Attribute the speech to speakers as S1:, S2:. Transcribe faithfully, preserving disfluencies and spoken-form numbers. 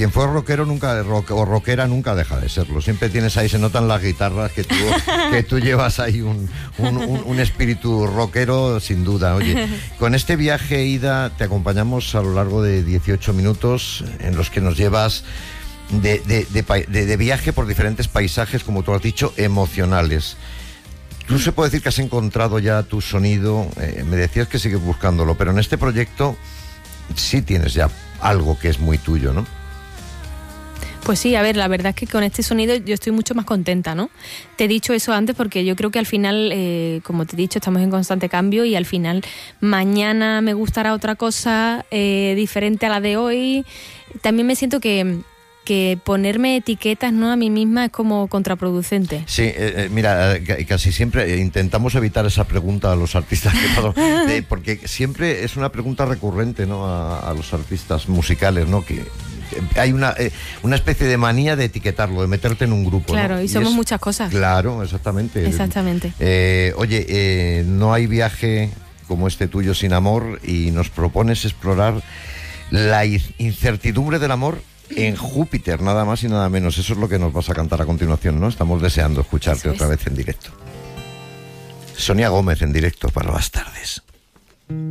S1: quien fue rockero nunca rock, o rockera nunca deja de serlo. Siempre tienes ahí, se notan las guitarras que tú, que tú llevas ahí un, un, un, un espíritu rockero sin duda. Oye, con este viaje, Ida, te acompañamos a lo largo de dieciocho minutos en los que nos llevas de, de, de, de, de viaje por diferentes paisajes, como tú has dicho, emocionales. Tú se puede decir que has encontrado ya tu sonido, eh, me decías que sigues buscándolo, pero en este proyecto sí tienes ya algo que es muy tuyo, ¿no?
S2: Pues sí, a ver, la verdad es que con este sonido yo estoy mucho más contenta, ¿no? Te he dicho eso antes porque yo creo que al final, eh, como te he dicho, estamos en constante cambio y al final mañana me gustará otra cosa eh, diferente a la de hoy. También me siento que... que ponerme etiquetas, ¿no?, a mí misma es como contraproducente.
S1: Sí, eh, eh, mira, eh, casi siempre intentamos evitar esa pregunta a los artistas, de, porque siempre es una pregunta recurrente, ¿no?, a, a los artistas musicales, ¿no?, que hay una, eh, una especie de manía de etiquetarlo, de meterte en un grupo.
S2: Claro,
S1: ¿no?
S2: y somos
S1: y es,
S2: muchas cosas.
S1: Claro, exactamente.
S2: Exactamente.
S1: Eh, oye, eh, no hay viaje como este tuyo sin amor y nos propones explorar la incertidumbre del amor en Júpiter, nada más y nada menos. Eso es lo que nos vas a cantar a continuación, ¿no? Estamos deseando escucharte otra vez en directo. Sonia Gómez en directo para Bastardes.